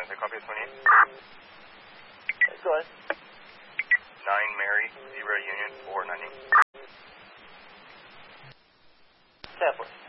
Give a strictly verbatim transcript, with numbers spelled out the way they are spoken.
Transit, copy twenty. Go ahead. nine Mary, zero Union, four ninety. Tablet.